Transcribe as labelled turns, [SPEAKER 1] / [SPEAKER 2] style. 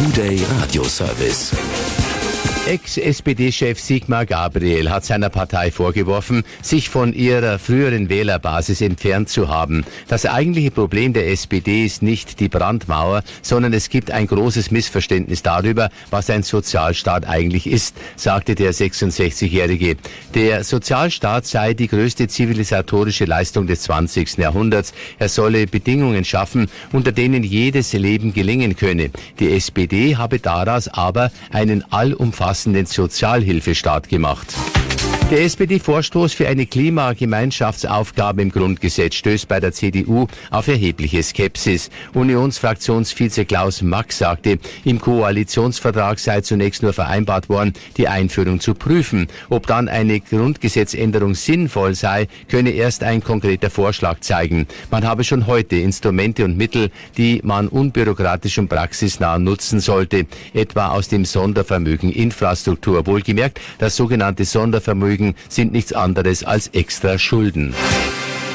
[SPEAKER 1] Today Radio Service.
[SPEAKER 2] Ex-SPD-Chef Sigmar Gabriel hat seiner Partei vorgeworfen, sich von ihrer früheren Wählerbasis entfernt zu haben. Das eigentliche Problem der SPD ist nicht die Brandmauer, sondern es gibt ein großes Missverständnis darüber, was ein Sozialstaat eigentlich ist, sagte der 66-Jährige. Der Sozialstaat sei die größte zivilisatorische Leistung des 20. Jahrhunderts. Er solle Bedingungen schaffen, unter denen jedes Leben gelingen könne. Die SPD habe daraus aber einen allumfassenden Sozialhilfestaat gemacht. Der SPD-Vorstoß für eine Klimagemeinschaftsaufgabe im Grundgesetz stößt bei der CDU auf erhebliche Skepsis. Unionsfraktionsvize Klaus Mack sagte, im Koalitionsvertrag sei zunächst nur vereinbart worden, die Einführung zu prüfen. Ob dann eine Grundgesetzänderung sinnvoll sei, könne erst ein konkreter Vorschlag zeigen. Man habe schon heute Instrumente und Mittel, die man unbürokratisch und praxisnah nutzen sollte, etwa aus dem Sondervermögen Infrastruktur. Wohlgemerkt, das sogenannte Sondervermögen sind nichts anderes als extra Schulden.